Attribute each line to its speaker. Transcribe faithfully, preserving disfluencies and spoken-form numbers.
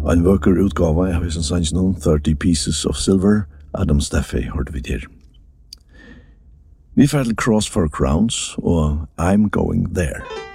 Speaker 1: En vøker utgave av Hesen Sandsnon, thirty Pieces of Silver, Adam Staffey, hørte vi der. Vi får til Cross for Crowns, og I'm Going There.